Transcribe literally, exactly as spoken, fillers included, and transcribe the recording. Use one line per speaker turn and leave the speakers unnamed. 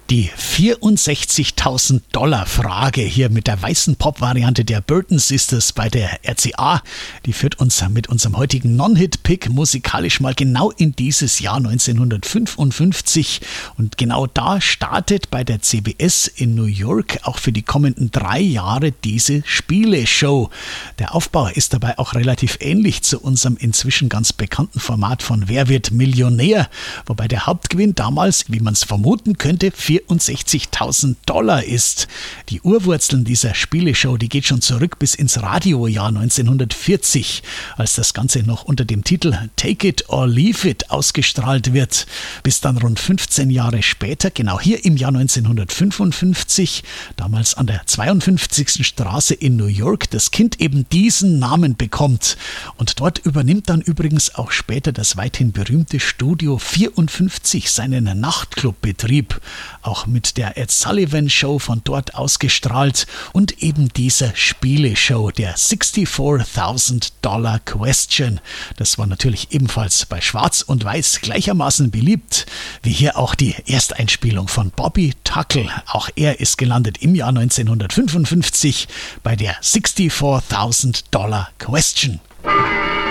Die vierundsechzigtausend Dollar Frage hier mit der weißen Pop-Variante der Burton Sisters bei der R C A, die führt uns mit unserem heutigen Non-Hit-Pick musikalisch mal genau in dieses Jahr neunzehnhundertfünfundfünfzig, und genau da startet bei der C B S in New York auch für die kommenden drei Jahre diese Spieleshow. Der Aufbau ist dabei auch relativ ähnlich zu unserem inzwischen ganz bekannten Format von Wer wird Millionär, wobei der Hauptgewinn damals, wie man es vermuten könnte, vierundsechzigtausend Dollar ist. Die Urwurzeln dieser Spieleshow, die geht schon zurück bis ins Radiojahr neunzehnhundertvierzig, als das Ganze noch unter dem Titel Take It or Leave It ausgestrahlt wird. Bis dann rund fünfzehn Jahre später, genau hier im Jahr neunzehnhundertfünfundfünfzig, damals an der zweiundfünfzigsten Straße in New York, das Kind eben diesen Namen bekommt. Und dort übernimmt dann übrigens auch später das weithin berühmte Studio vierundfünfzig seinen Nachtclubbetrieb. Auch mit der Ed Sullivan Show von dort ausgestrahlt und eben dieser Spieleshow, der sixty-four-tausend Dollar Question. Das war natürlich ebenfalls bei Schwarz und Weiß gleichermaßen beliebt, wie hier auch die Ersteinspielung von Bobby Tuckle. Auch er ist gelandet im Jahr neunzehnhundertfünfundfünfzig bei der sixty-four-tausend Dollar Question.